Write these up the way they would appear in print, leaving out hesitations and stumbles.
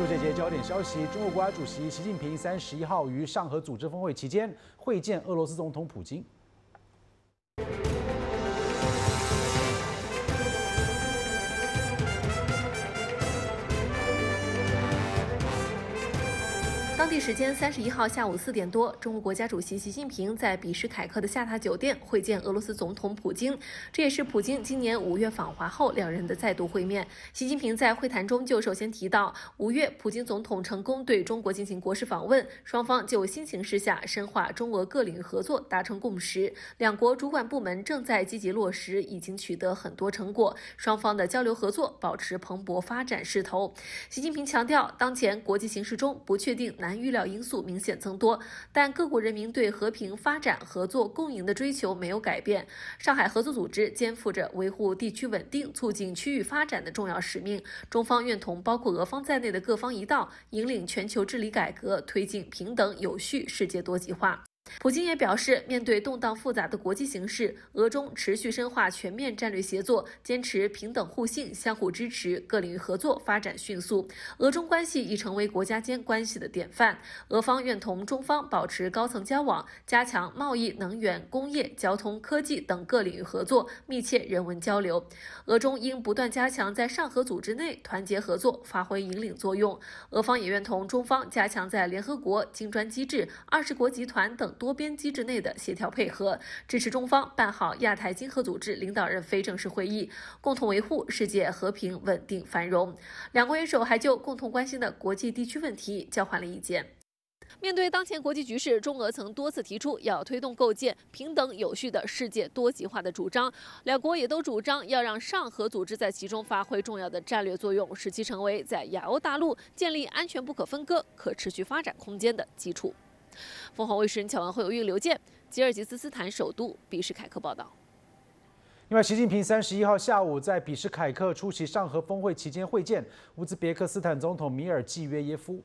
入这节焦点消息，中国国家主席习近平31号于上合组织峰会期间会见俄罗斯总统普京。 当地时间31号下午4点多，中国国家主席习近平在比什凯克的下榻酒店会见俄罗斯总统普京，这也是普京今年5月访华后两人的再度会面。习近平在会谈中就首先提到，5月普京总统成功对中国进行国事访问，双方就新形势下深化中俄各领域合作达成共识，两国主管部门正在积极落实，已经取得很多成果，双方的交流合作保持蓬勃发展势头。习近平强调，当前国际形势中不确定难预料因素明显增多，但各国人民对和平、发展、合作、共赢的追求没有改变。上海合作组织肩负着维护地区稳定、促进区域发展的重要使命。中方愿同包括俄方在内的各方一道，引领全球治理改革，推进平等、有序世界多极化。普京也表示，面对动荡复杂的国际形势，俄中持续深化全面战略协作，坚持平等互信、相互支持，各领域合作发展迅速。俄中关系已成为国家间关系的典范。俄方愿同中方保持高层交往，加强贸易、能源、工业、交通、科技等各领域合作，密切人文交流。俄中应不断加强在上合组织内团结合作，发挥引领作用。俄方也愿同中方加强在联合国、金砖机制、20国集团等多边机制内的协调配合，支持中方办好亚太经合组织领导人非正式会议，共同维护世界和平、稳定、繁荣。两国元首还就共同关心的国际地区问题交换了意见。面对当前国际局势，中俄曾多次提出要推动构建平等有序的世界多极化的主张，两国也都主张要让上合组织在其中发挥重要的战略作用，使其成为在亚欧大陆建立安全不可分割、可持续发展空间的基础。凤凰卫视侨文会有运刘健，吉尔吉斯斯坦首都比什凯克报道。 另外，习近平31号下午在比什凯克出席上合峰会期间会见乌兹别克斯坦总统米尔济约耶夫。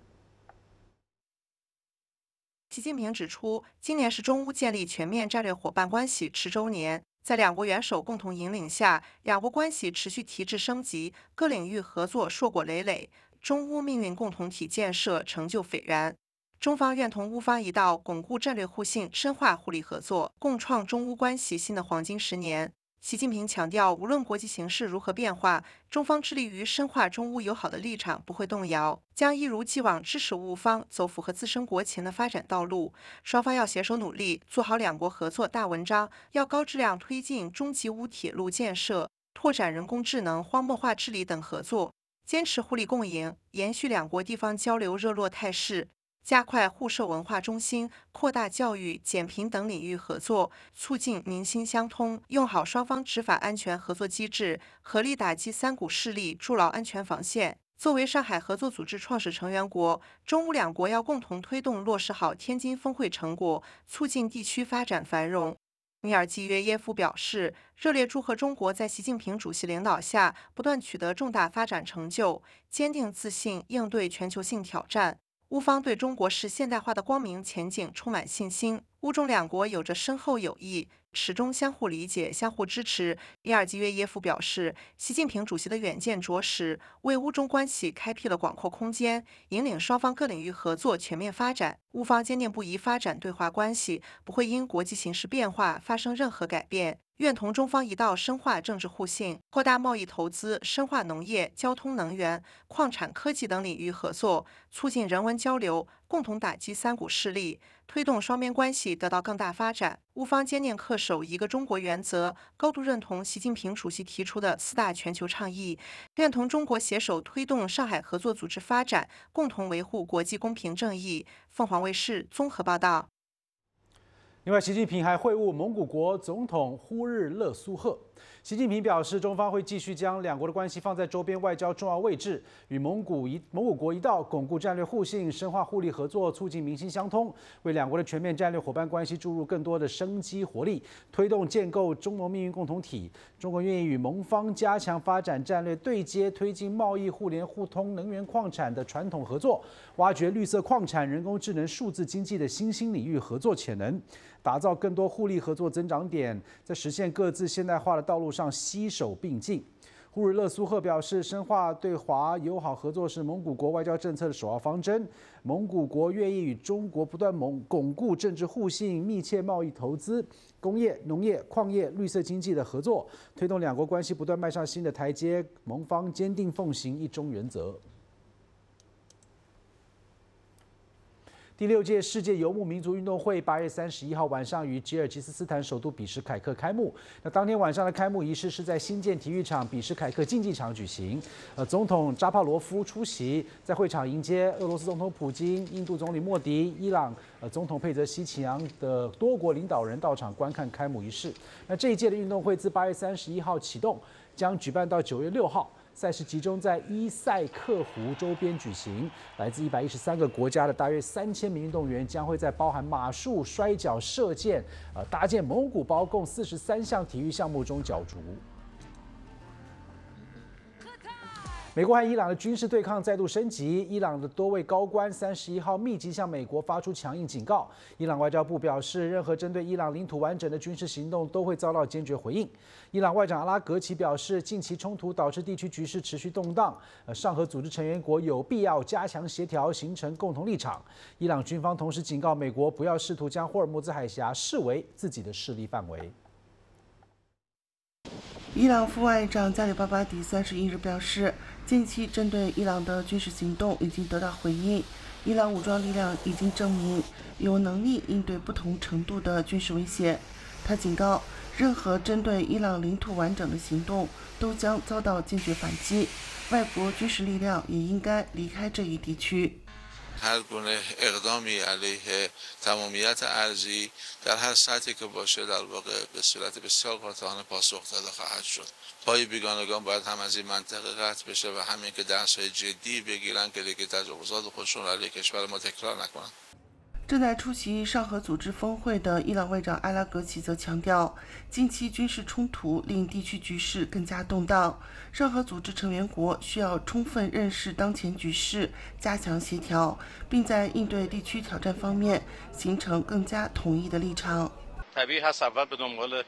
习近平指出，今年是中乌建立全面战略伙伴关系10周年，在两国元首共同引领下，两国关系持续提质升级，各领域合作硕果累累，中乌命运共同体建设成就斐然。中方愿同乌方一道，巩固战略互信，深化互利合作，共创中乌关系新的黄金10年。习近平强调，无论国际形势如何变化，中方致力于深化中乌友好的立场不会动摇，将一如既往支持乌方走符合自身国情的发展道路。双方要携手努力，做好两国合作大文章，要高质量推进中吉乌铁路建设，拓展人工智能、荒漠化治理等合作，坚持互利共赢，延续两国地方交流热络态势。加快互授文化中心，扩大教育、减贫等领域合作，促进民心相通，用好双方执法安全合作机制，合力打击三股势力，筑牢安全防线。作为上海合作组织创始成员国，中乌两国要共同推动落实好天津峰会成果，促进地区发展繁荣。米尔济约耶夫表示，热烈祝贺中国在习近平主席领导下不断取得重大发展成就，坚定自信应对全球性挑战。乌方对中国式现代化的光明前景充满信心，乌中两国有着深厚友谊，始终相互理解、相互支持。米尔济约耶夫表示，习近平主席的远见卓识，为乌中关系开辟了广阔空间，引领双方各领域合作全面发展。乌方坚定不移发展对华关系，不会因国际形势变化发生任何改变。愿同中方一道深化政治互信，扩大贸易投资，深化农业、交通、能源、矿产、科技等领域合作，促进人文交流，共同打击三股势力，推动双边关系得到更大发展。乌方坚定恪守一个中国原则，高度认同习近平主席提出的4大全球倡议，愿同中国携手推动上海合作组织发展，共同维护国际公平正义。凤凰卫视综合报道。 另外，习近平还会晤蒙古国总统呼日勒苏赫。习近平表示，中方会继续将两国的关系放在周边外交重要位置，与蒙古国一道巩固战略互信，深化互利合作，促进民心相通，为两国的全面战略伙伴关系注入更多的生机活力，推动建构中蒙命运共同体。中国愿意与蒙方加强发展战略对接，推进贸易互联互通、能源矿产的传统合作，挖掘绿色矿产、人工智能、数字经济的新兴领域合作潜能。打造更多互利合作增长点，在实现各自现代化的道路上携手并进。 呼日勒苏赫表示，深化对华友好合作是蒙古国外交政策的首要方针。蒙古国愿意与中国不断巩固政治互信、密切贸易投资、工业、农业、矿业、绿色经济的合作，推动两国关系不断迈上新的台阶。蒙方坚定奉行一中原则。第6届世界游牧民族运动会8月31号晚上于吉尔吉斯斯坦首都比什凯克开幕。那当天晚上的开幕仪式是在新建体育场比什凯克竞技场举行。总统扎帕罗夫出席，在会场迎接俄罗斯总统普京、印度总理莫迪、伊朗总统佩泽西奇扬的多国领导人到场观看开幕仪式。那这一届的运动会自8月31号启动，将举办到9月6号。赛事集中在伊塞克湖周边举行，来自113个国家的大约3000名运动员将会在包含马术、摔跤、射箭、搭建蒙古包共43项体育项目中角逐。美国和伊朗的军事对抗再度升级，伊朗的多位高官31号密集向美国发出强硬警告。伊朗外交部表示，任何针对伊朗领土完整的军事行动都会遭到坚决回应。伊朗外长阿拉格齐表示，近期冲突导致地区局势持续动荡，上合组织成员国有必要加强协调，形成共同立场。伊朗军方同时警告美国，不要试图将霍尔木兹海峡视为自己的势力范围。 伊朗副外长加里巴巴迪31日表示，近期针对伊朗的军事行动已经得到回应，伊朗武装力量已经证明有能力应对不同程度的军事威胁。他警告，任何针对伊朗领土完整的行动都将遭到坚决反击，外国军事力量也应该离开这一地区。 هر گونه اقدامی علیه تمامیت ارضی در هر سطحی که باشه در واقع به صورت بسیار قاطعانه پاسخ داده خواهد شد. پای بیگانگان باید هم از این منطقه قطع بشه و همین که درس‌های جدی بگیرن که دیگه تجاوزات خودشون رو علیه کشور ما تکرار نکنن. 正在出席上合组织峰会的伊朗外长阿拉格齐则强调，近期军事冲突令地区局势更加动荡，上合组织成员国需要充分认识当前局势，加强协调，并在应对地区挑战方面形成更加统一的立场。 طبیعی هست اول به دنبال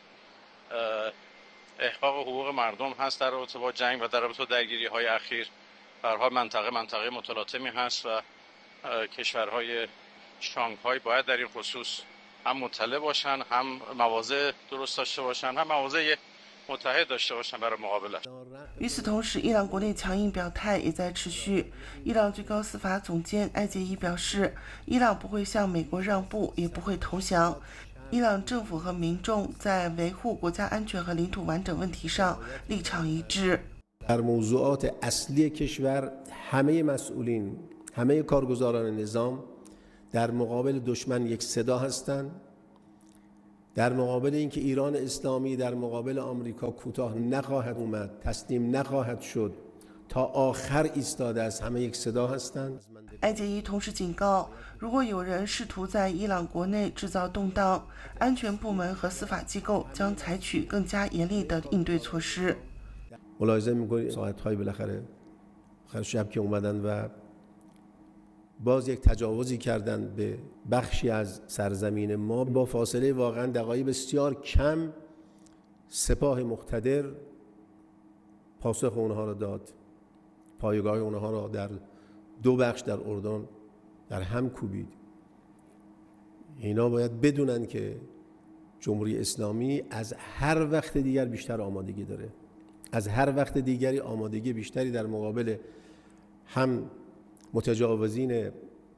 احقاق حقوق مردم هست در رابطه با جنگ و در رابطه با درگیری‌های اخیر. به هر حال منطقه متلاطمی هست و کشورهای شانگهای باید در این خصوص هم مطلع باشن، هم مواضع درست داشته باشن، هم مواضع متحد داشته باشن برای مقابله. 与此同时，伊朗国内强硬表态也在持续。伊朗最高司法总监埃杰伊表示，伊朗不会向美国让步，也不会投降。伊朗政府和民众在维护国家安全和领土完整问题上立场一致。 در موضوعات اصلی کشور همه مسئولین، همه کارگزاران نظام در مقابل دشمن یک صدا هستند. در مقابل اینکه ایران اسلامی در مقابل آمریکا کوتاه نخواهد اومد، تسلیم نخواهد شد، تا آخر ایستاده است، همه یک صدا هستند. 埃杰伊同时警告，如果有人试图在伊朗国内制造动荡，安全部门和司法机构将采取更加严厉的应对措施。 ملاحظه می‌کنید ساعت‌های بالاخره شب که اومدن و باز یک تجاوزی کردند به بخشی از سرزمین ما با فاصله واقعا دقایق بسیار کم سپاه مقتدر پاسخ اونها را داد. پایگاه اونها را در دو بخش در اردن در هم کوبید. اینا باید بدونن که جمهوری اسلامی از هر وقت دیگر بیشتر آمادگی داره. از هر وقت دیگری آمادگی بیشتری در مقابل هم متجاوزین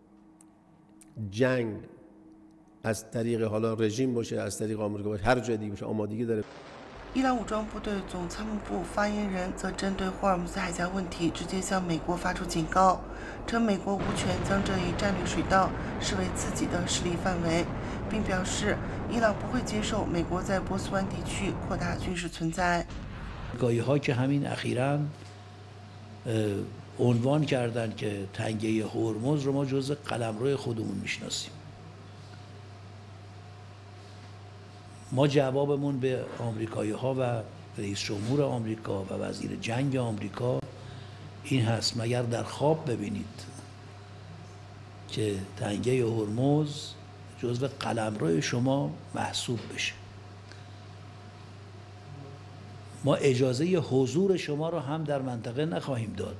جنگ از طریق حالا رژیم باشه، از طریق آمریکا باشه، هر جای دیگه باشه آمادگی داره. 伊朗武装部队总参谋部发言人则针对霍尔木兹海峡问题直接向美国发出警告，称美国无权将这一战略水道视为自己的势力范围，并表示伊朗不会接受美国在波斯湾地区扩大军事存在。 آمریکایی‌ها که همین اخیراً عنوان کردن که تنگه هرمز رو ما جزء قلمرو خودمون میشناسیم. ما جوابمون به آمریکایی‌ها و رئیس جمهور آمریکا و وزیر جنگ آمریکا این هست مگر در خواب ببینید که تنگه هرمز جزء قلمرو شما محسوب بشه. ما اجازه حضور شما را هم در منطقه نخواهیم داد.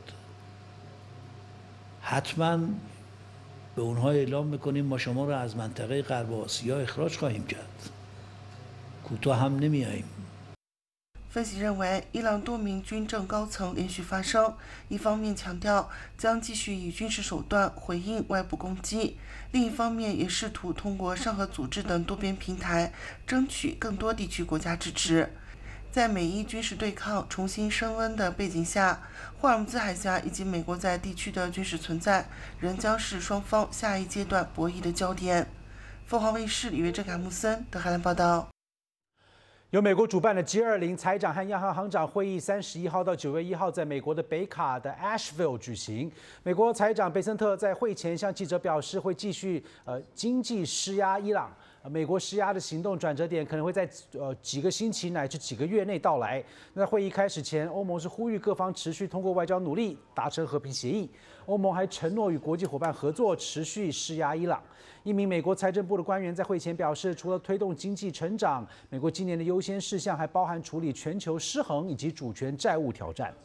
حتما به اونها اعلام میکنیم ما شما را از منطقه غرب آسیا اخراج خواهیم کرد. کوتاه هم نمیاییم. 分析认为，伊朗多名军政高层连续发声，一方面强调将继续以军事手段回应外部攻击，另一方面也试图通过上合组织等多边平台争取更多地区国家支持。在美伊军事对抗重新升温的背景下，霍尔木兹海峡以及美国在地区的军事存在仍将是双方下一阶段博弈的焦点。凤凰卫视李约哲、坎穆森德海兰报道。 由美国主办的 G20 财长和央行行长会议31号到9月1号在美国的北卡的 Asheville 举行。美国财长贝森特在会前向记者表示，会继续经济施压伊朗。美国施压的行动转折点可能会在几个星期乃至几个月内到来。那在会议开始前，欧盟是呼吁各方持续通过外交努力达成和平协议。欧盟还承诺与国际伙伴合作，持续施压伊朗。一名美国财政部的官员在会前表示，除了推动经济成长，美国今年的优先事项还包含处理全球失衡以及主权债务挑战。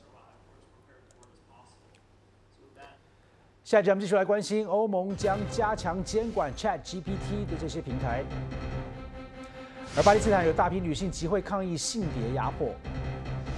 下一集我们继续来关心欧盟将加强监管 ChatGPT 的这些平台，而巴基斯坦有大批女性集会抗议性别压迫。